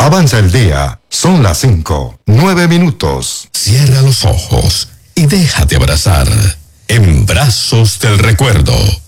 Avanza el día. Son las 5:09. Cierra los ojos y déjate abrazar en brazos del recuerdo.